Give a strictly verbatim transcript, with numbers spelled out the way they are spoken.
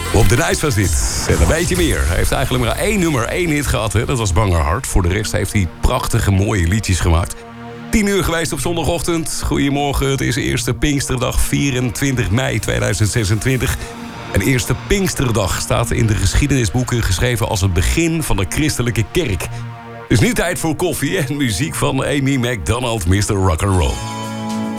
Op de Nice was dit. En een beetje meer. Hij heeft eigenlijk maar één nummer één hit gehad. Hè? Dat was Bangerhart. Voor de rest heeft hij prachtige mooie liedjes gemaakt. tien uur geweest op zondagochtend. Goedemorgen, het is eerste Pinksterdag, vierentwintig mei tweeduizend zesentwintig. En eerste Pinksterdag staat in de geschiedenisboeken geschreven als het begin van de christelijke kerk. Dus nu tijd voor koffie en muziek van Amy McDonald, mister Rock'n'Roll.